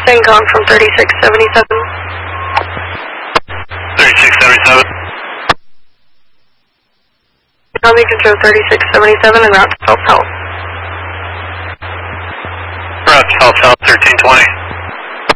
CENTCOM from 3677. 3677. Command Control 3677 and route to South Health. Route to South Health 1320.